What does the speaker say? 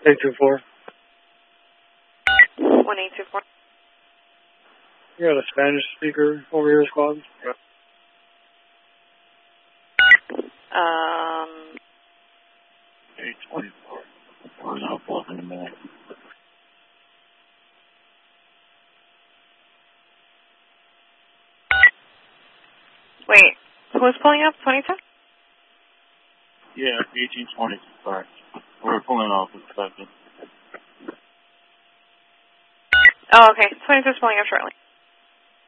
824. 1824. You got a Spanish speaker over here, squad? 824. We're not blocking the mall. Wait, who's pulling up? 22? Yeah, 1820. Sorry. We're pulling off with the second. Oh, okay. 22's pulling up shortly.